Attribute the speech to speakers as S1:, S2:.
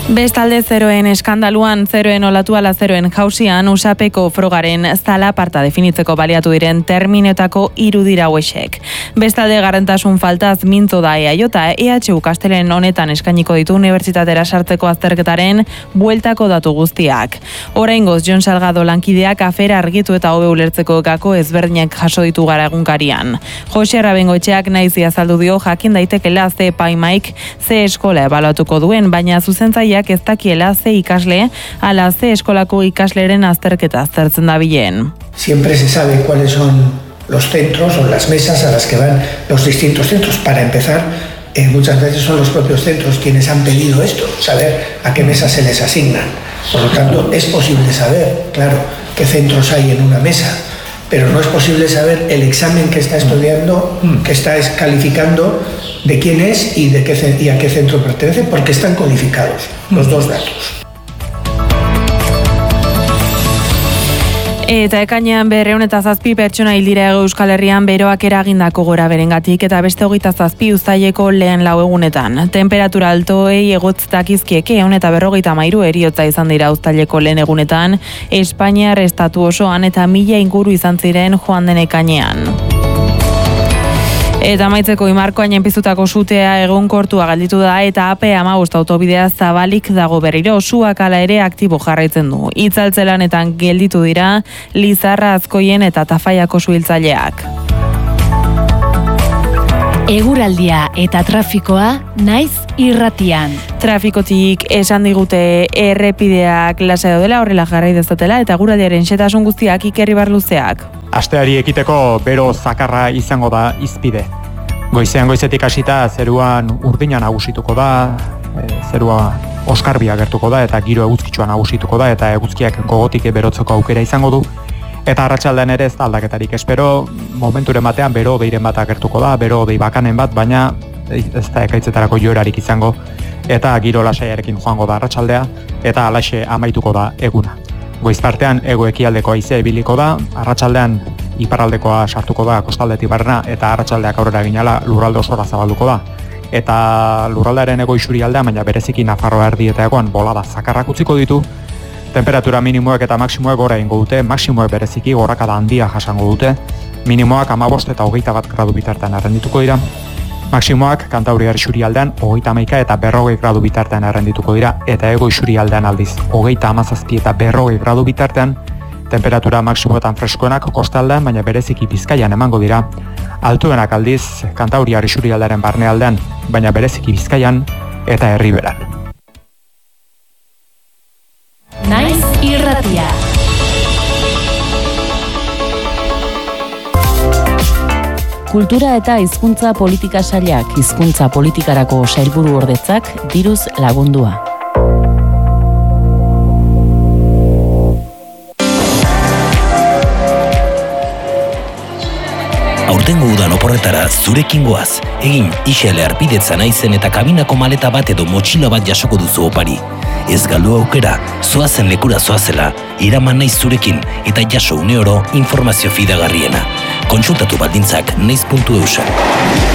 S1: Bestalde zeroen eskandaluan, zeroen olatu ala zeroen jausian, usapeko frogaren zala parta definitzeko baliatu diren terminetako 3 dira hauexek. Bestalde garrentasun faltaz mintzo da EAJ, EHU Kastelen honetan eskainiko ditu unibertsitatera sartzeko azterketaren bueltako datu guztiak. Oraingoz, Jon Salgado lankideak afera argitu eta hobe ulertzeko gako ezberdinak jaso ditu gara egunkarian. Jose Rabengoetxeak naiz azaldu dio jakin daitekela ze epaimaik ze eskola ebaluatuko duen, baina zuzentzaia ez dakiela ze ikasle ala ze eskolako ikasleren azterketa aztertzen dabilen.
S2: Siempre se sabe cuáles son los centros o las mesas a las que van los distintos centros. Para empezar, muchas veces son los propios centros quienes han pedido esto, saber a qué mesas se les asignan. Por lo tanto, es posible saber, claro, qué centros hay en una mesa, pero no es posible saber el examen que está estudiando, que está calificando, de quién es y a qué centro pertenece, porque están codificados los dos datos.
S1: Eta ekainean 207 pertsona hil dira Euskal Herrian beroak eragindako gora berengatik eta beste 27 uztaileko lehen 4 egunetan. Temperatura altoei egotz dakizkieke 153 heriotza izan dira uztaileko lehen egunetan, Espainiar estatu osoan eta 1000 inguru izan ziren joan den ekainean. Eta amaitzeko Imarkoainen piztutako sutea egonkortua gelditu da eta AP15 autobidea zabalik dago berriro, suak hala ere aktibo jarraitzen du. Itzaltzelanetan gelditu dira Lizarra, Azkoien eta Tafaiako suhiltzaileak.
S3: Eguraldia eta trafikoa naiz irratian.
S1: Trafikotik esan digute errepideak lasai daudela, horrela jarrai dezatela eta eguraldiaren xehetasun guztiak Iker Ibarluzeak.
S4: Asteari ekiteko bero zakarra izango da izpide. Goizetik hasita zeruan urdina nagusituko da, zerua oskarbia gertuko da eta giro eguzkitsua nagusituko da eta eguzkiak gogotik berotzeko aukera izango du. Eta arratsaldean ere ez da aldaketarik espero, momenturen batean bero deiren bat agertuko da, bero dei bakanen bat, baina ez da ekaitzetarako joerarik izango eta giro lasaiarekin joango da arratsaldea eta halaxe amaituko da eguna. Goiz partean hego-ekialdeko haizea ibiliko da, arratsaldean iparraldekoa sartuko da kostaldetik barrena eta arratsaldeak aurrera ginala lurralde osora zabalduko da. Eta lurraldearen hego isurialdean, baina bereziki Nafarroa erdietakoan bolada zakarrak utziko ditu. Temperatura minimoek eta maksimoek gora egingo dute, maksimoek bereziki gorakada handia jasango dute, minimoak 15 eta 21 gradu bitartean errendituko dira. Maksimoak Kantauriar isurialdean 31 eta 40 gradu bitartean errendituko dira eta hego isurialdean aldiz 37 eta 40 gradu bitartean. Temperatura maksimoetan freskoenak kostaldean, baina bereziki Bizkaian emango dira. Altuenak aldiz Kantauriar isurialdearen barnealdean, baina bereziki Bizkaian eta Erriberan.
S3: Naiz irratia. Kultura eta hizkuntza politika sailak hizkuntza politikarako sailburuordetzak diruz lagundua.
S5: Aurtengo udan oporretara zurekin goaz. Egin isele arpidetza naizen eta kabinako maleta bat edo motxila bat jasoko duzu opari. Ez galdu aukera, zoazen lekura zoazela, iraman naiz zurekin eta jaso une oro informazio fidagarriena. Kontsultatu baldintzak naiz.eusa.